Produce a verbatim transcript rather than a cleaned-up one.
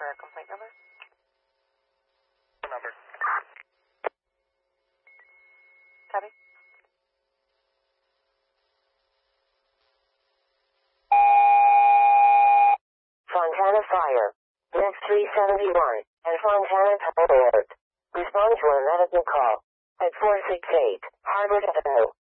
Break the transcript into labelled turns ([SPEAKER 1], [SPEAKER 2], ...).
[SPEAKER 1] for a complaint number?
[SPEAKER 2] Number.
[SPEAKER 1] Copy.
[SPEAKER 3] Fontana Fire. Next three seventy-one, and Fontana Alert. Respond to a medical call at four six eight Harvard Avenue.